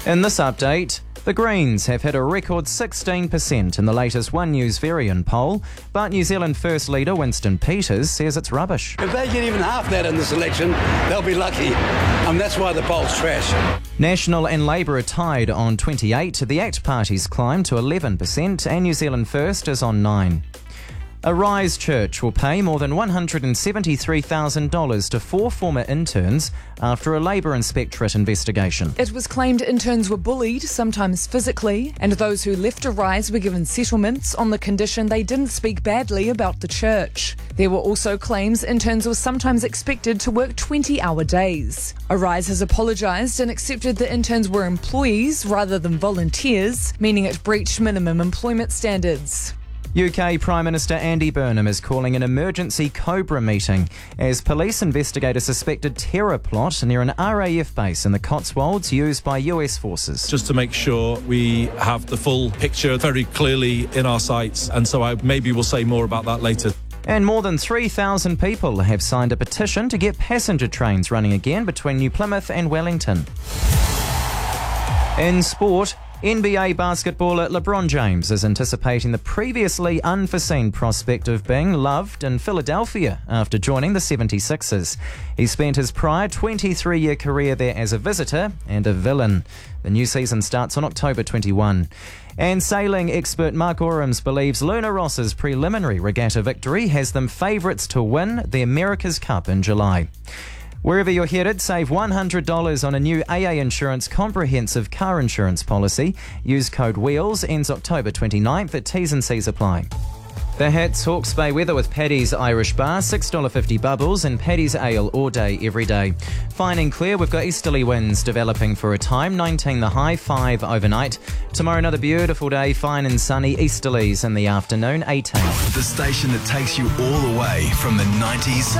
In this update, the Greens have hit a record 16% in the latest One News Varian poll, but New Zealand First Leader Winston Peters says it's rubbish. If they get even half that in this election, they'll be lucky. That's why the poll's trash. National and Labour are tied on 28, the ACT Party's climb to 11%, and New Zealand First is on 9. A Rise church will pay more than $173,000 to 4 former interns after a Labour inspectorate investigation. It was claimed interns were bullied, sometimes physically, and those who left a Rise were given settlements on the condition they didn't speak badly about the church. There were also claims interns were sometimes expected to work 20-hour days. A Rise has apologised and accepted the interns were employees rather than volunteers, meaning it breached minimum employment standards. UK Prime Minister Andy Burnham is calling an emergency Cobra meeting as police investigate a suspected terror plot near an RAF base in the Cotswolds used by US forces. Just to make sure we have the full picture very clearly in our sights, and so maybe we'll say more about that later. And more than 3,000 people have signed a petition to get passenger trains running again between New Plymouth and Wellington. In sport, NBA basketballer LeBron James is anticipating the previously unforeseen prospect of being loved in Philadelphia after joining the 76ers. He spent his prior 23-year career there as a visitor and a villain. The new season starts on October 21. And sailing expert Mark Orams believes Luna Ross's preliminary regatta victory has them favourites to win the America's Cup in July. Wherever you're headed, save $100 on a new AA Insurance comprehensive car insurance policy. Use code WHEELS, ends October 29th, at T's and C's apply. The Hits Hawke's Bay weather with Paddy's Irish Bar, $6.50 bubbles, and Paddy's Ale all day, every day. Fine and clear, we've got easterly winds developing for a time, 19 the high, 5 overnight. Tomorrow another beautiful day, fine and sunny, easterlies in the afternoon, 18. The station that takes you all the way from the 90s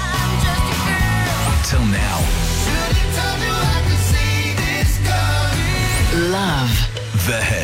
till now. Love the Hits.